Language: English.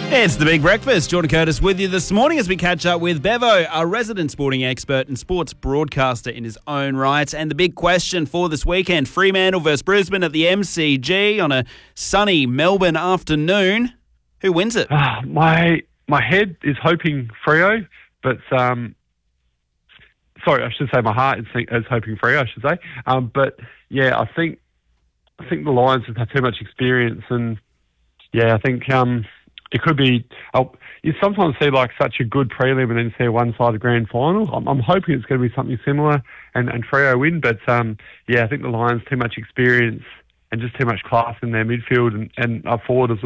It's The Big Breakfast. Jordan Curtis with you this morning as we catch up with Bevo, a resident sporting expert and sports broadcaster in his own right. And the big question for this weekend, Fremantle versus Brisbane at the MCG on a sunny Melbourne afternoon. Who wins it? My head is hoping Freo, but sorry, I should say my heart is hoping Freo, I should say. But yeah, I think the Lions have had too much experience, and yeah, I think it could be. You sometimes see like such a good prelim and then see a one-sided grand final. I'm hoping it's going to be something similar and Freo win, but yeah, I think the Lions too much experience and just too much class in their midfield and up forward as well.